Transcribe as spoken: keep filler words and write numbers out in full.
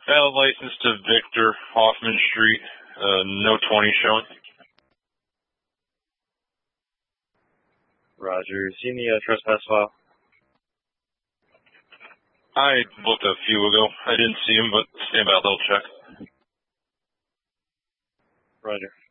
Valid license to Victor Hoffman Street, uh, no twenty showing. Roger. Seen the uh, trespass file? I looked a few ago. I didn't see him, but stand by, they'll check. Roger.